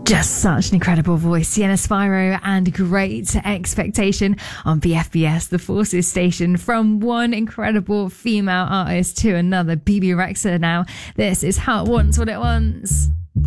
Just such an incredible voice. Sienna Spyro and Great Expectation on BFBS, the Forces station. From one incredible female artist to another, Bebe Rexha now. This is How It Wants What It Wants.